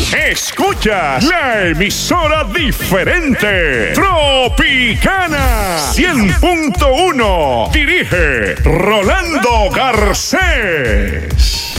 Escuchas la emisora diferente. Tropicana 100.1. Dirige Rolando Garcés.